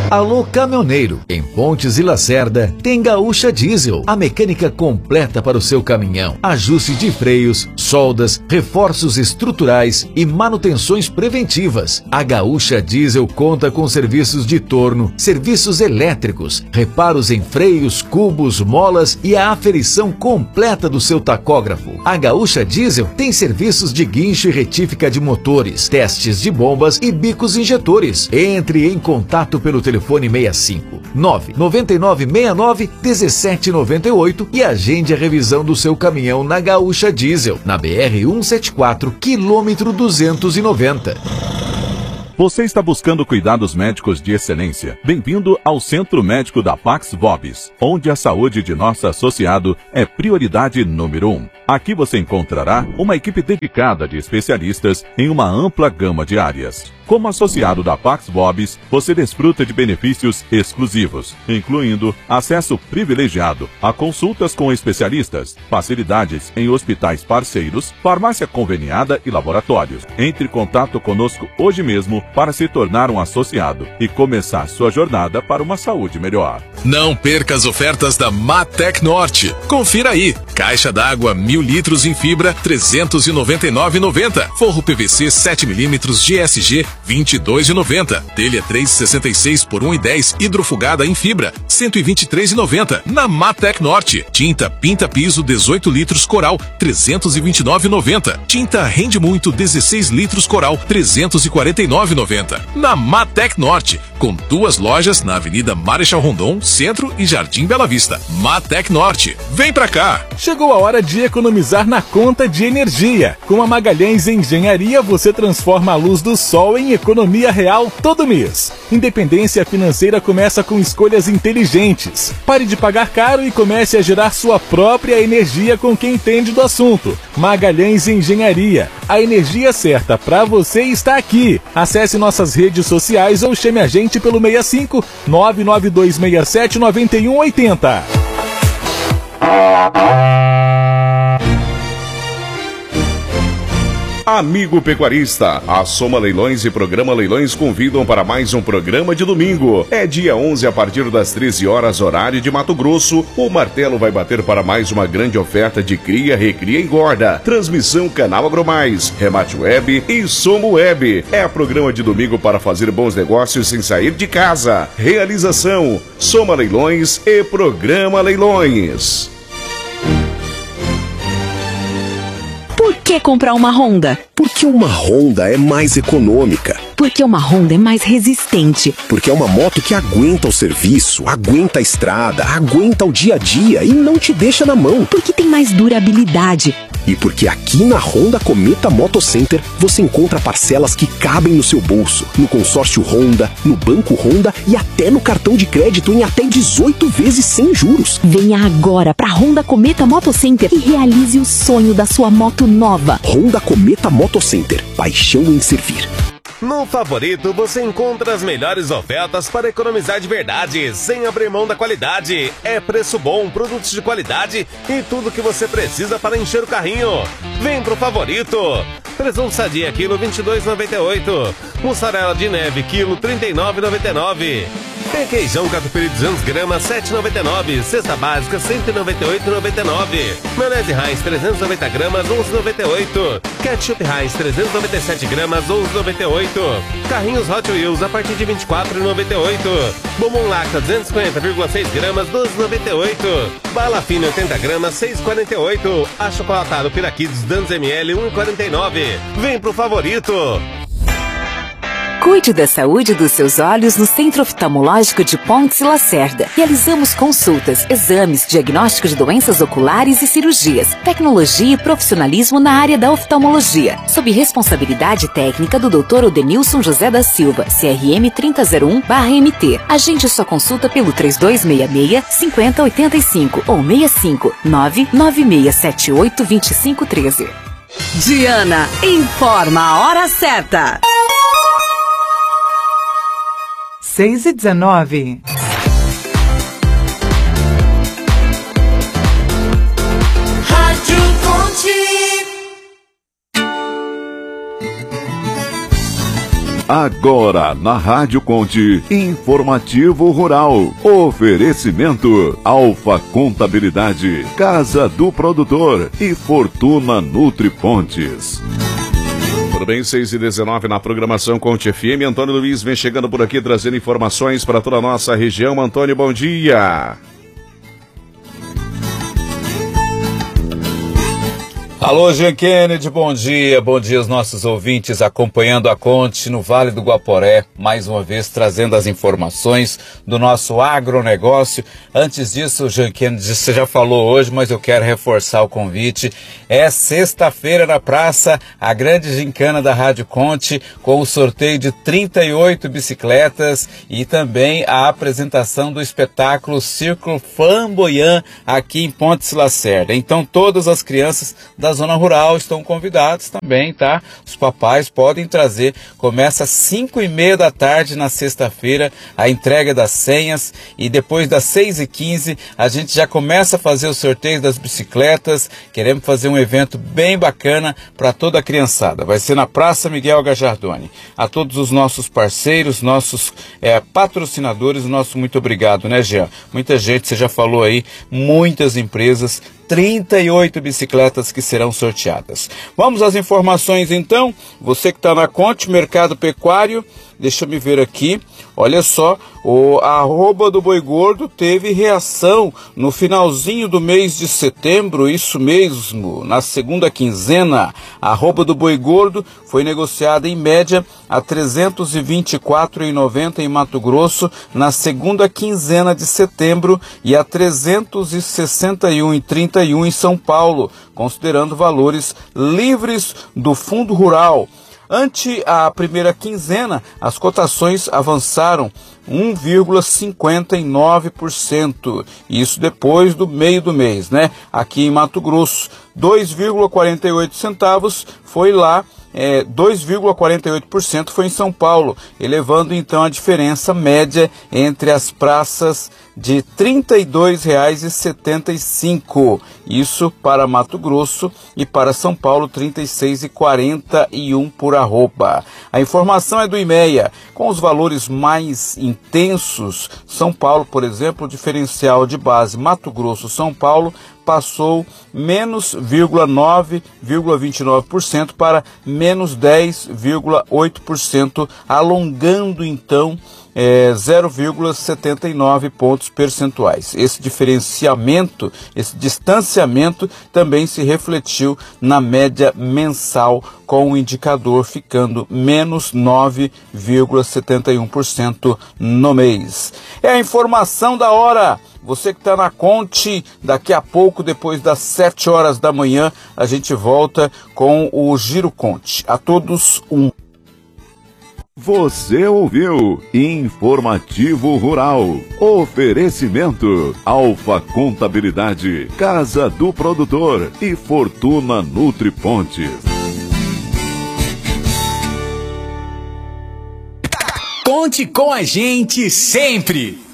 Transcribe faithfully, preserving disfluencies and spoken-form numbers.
Alô caminhoneiro, em Pontes e Lacerda tem Gaúcha Diesel, a mecânica completa para o seu caminhão. Ajuste de freios, soldas, reforços estruturais e manutenções preventivas. A Gaúcha Diesel conta com serviços de torno, serviços elétricos, reparos em freios, cubos, molas e a aferição completa do seu tacógrafo. A Gaúcha Diesel tem serviços de guincho e retífica de motores, testes de bombas e bicos injetores. Entre em contato pelo telefone Telefone seis cinco nove nove nove seis nove um sete nove oito e agende a revisão do seu caminhão na Gaúcha Diesel, na B R cento e setenta e quatro, quilômetro duzentos e noventa. Você está buscando cuidados médicos de excelência? Bem-vindo ao Centro Médico da Pax Vobis, onde a saúde de nosso associado é prioridade número um. Aqui você encontrará uma equipe dedicada de especialistas em uma ampla gama de áreas. Como associado da Pax Vobis, você desfruta de benefícios exclusivos, incluindo acesso privilegiado a consultas com especialistas, facilidades em hospitais parceiros, farmácia conveniada e laboratórios. Entre em contato conosco hoje mesmo para se tornar um associado e começar sua jornada para uma saúde melhor. Não perca as ofertas da Matec Norte. Confira aí. Caixa d'água mil litros em fibra trezentos e noventa e nove reais e noventa centavos. Forro P V C sete milímetros G S G vinte e dois reais e noventa centavos. Telha três e sessenta e seis por um e dez hidrofugada em fibra cento e vinte e três reais e noventa centavos. Na Matec Norte. Tinta Pinta Piso dezoito litros Coral trezentos e vinte e nove reais e noventa centavos. Tinta Rende Muito dezesseis litros Coral trezentos e quarenta e nove reais e noventa centavos. Na Matec Norte, com duas lojas na Avenida Marechal Rondon, Centro e Jardim Bela Vista. Matec Norte. Vem pra cá! Chegou a hora de economizar na conta de energia. Com a Magalhães Engenharia, você transforma a luz do sol em economia real todo mês. Independência financeira começa com escolhas inteligentes. Pare de pagar caro e comece a gerar sua própria energia com quem entende do assunto. Magalhães Engenharia. A energia certa para você está aqui. Acesse nossas redes sociais ou chame a gente pelo seis cinco nove nove dois seis sete nove um oito zero. Amigo pecuarista, a Soma Leilões e Programa Leilões convidam para mais um programa de domingo. É dia onze a partir das treze horas, horário de Mato Grosso. O martelo vai bater para mais uma grande oferta de cria, recria e engorda. Transmissão Canal Agromais, Remate Web e Soma Web. É o programa de domingo para fazer bons negócios sem sair de casa. Realização, Soma Leilões e Programa Leilões. Por que comprar uma Honda? Porque uma Honda é mais econômica. Porque uma Honda é mais resistente. Porque é uma moto que aguenta o serviço, aguenta a estrada, aguenta o dia a dia e não te deixa na mão. Porque tem mais durabilidade. E porque aqui na Honda Cometa Moto Center você encontra parcelas que cabem no seu bolso, no consórcio Honda, no banco Honda e até no cartão de crédito em até dezoito vezes sem juros. Venha agora para Honda Cometa Moto Center e realize o sonho da sua moto nova. Honda Cometa Moto Center, paixão em servir. No Favorito você encontra as melhores ofertas para economizar de verdade, sem abrir mão da qualidade. É preço bom, produtos de qualidade e tudo que você precisa para encher o carrinho. Vem pro Favorito. Presunto sadia quilo vinte e dois reais e noventa e oito centavos. Mussarela de neve quilo trinta e nove reais e noventa e nove centavos. Requeijão catupiry duzentos gramas sete reais e noventa e nove centavos. Cesta básica cento e noventa e oito reais e noventa e nove centavos. Maionese Heinz trezentos e noventa gramas onze reais e noventa e oito centavos. Ketchup Heinz trezentos e noventa e sete gramas onze reais e noventa e oito centavos. Carrinhos Hot Wheels a partir de vinte e quatro reais e noventa e oito centavos. Bombom Lacta duzentos e cinquenta vírgula seis gramas doze reais e noventa e oito centavos. Bala Fina oitenta gramas seis reais e quarenta e oito centavos. Achocolatado Piraquidos duzentos mililitros um real e quarenta e nove centavos. Vem pro Favorito. Cuide da saúde dos seus olhos no Centro Oftalmológico de Pontes e Lacerda. Realizamos consultas, exames, diagnóstico de doenças oculares e cirurgias, tecnologia e profissionalismo na área da oftalmologia, sob responsabilidade técnica do doutor Odenilson José da Silva, C R M trinta zero um barra M T. Agende sua consulta pelo três dois seis seis, cinco zero oito cinco ou seis cinco nove nove seis sete oito dois cinco um três. Diana informa a hora certa. seis e dezenove. Rádio Ponte. Agora na Rádio Conte, Informativo Rural. Oferecimento Alfa Contabilidade, Casa do Produtor e Fortuna Nutripontes. Tudo bem, seis e dezenove na programação Conte F M. Antônio Luiz vem chegando por aqui trazendo informações para toda a nossa região. Antônio, bom dia. Alô, Jean Kennedy, bom dia, bom dia aos nossos ouvintes acompanhando a Conte no Vale do Guaporé, mais uma vez trazendo as informações do nosso agronegócio. Antes disso, Jean Kennedy, você já falou hoje, mas eu quero reforçar o convite. É sexta-feira na praça, a grande gincana da Rádio Conte, com o sorteio de trinta e oito bicicletas e também a apresentação do espetáculo Círculo Flamboyant aqui em Pontes Lacerda. Então todas as crianças da zona rural estão convidados também, tá? Os papais podem trazer. Começa às cinco e meia da tarde na sexta-feira a entrega das senhas e depois das seis e quinze a gente já começa a fazer o sorteio das bicicletas. Queremos fazer um evento bem bacana para toda a criançada. Vai ser na Praça Miguel Gajardoni. A todos os nossos parceiros, nossos é, patrocinadores, nosso muito obrigado, né, Jean? Muita gente, você já falou aí, muitas empresas, trinta e oito bicicletas que serão sorteadas. Vamos às informações então. Você que está na Conte, Mercado Pecuário, deixa eu me ver aqui. Olha só, o arroba do boi gordo teve reação no finalzinho do mês de setembro, isso mesmo, na segunda quinzena. A arroba do boi gordo foi negociada em média a trezentos e vinte e quatro reais e noventa centavos em Mato Grosso na segunda quinzena de setembro e a trezentos e sessenta e um reais e trinta e um centavos em São Paulo, considerando valores livres do Fundo Rural. Ante a primeira quinzena, as cotações avançaram um vírgula cinquenta e nove por cento, isso depois do meio do mês, né? Aqui em Mato Grosso, dois vírgula quarenta e oito centavos foi lá, é, dois vírgula quarenta e oito por cento foi em São Paulo, elevando então a diferença média entre as praças de trinta e dois reais e setenta e cinco centavos, isso para Mato Grosso, e para São Paulo trinta e seis reais e quarenta e um centavos por arroba. A informação é do IMEA, com os valores mais intensos. São Paulo, por exemplo, o diferencial de base Mato Grosso, São Paulo, passou menos nove vírgula vinte e nove por cento para menos dez vírgula oito por cento, alongando então é, zero vírgula setenta e nove pontos percentuais. Esse diferenciamento, esse distanciamento também se refletiu na média mensal, com o indicador ficando menos nove vírgula setenta e um por cento no mês. É a informação da hora. Você que está na Conte, daqui a pouco, depois das sete horas da manhã, a gente volta com o Giro Conte. A todos, um... Você ouviu Informativo Rural. Oferecimento Alfa Contabilidade, Casa do Produtor e Fortuna Nutripontes. Conte com a gente sempre!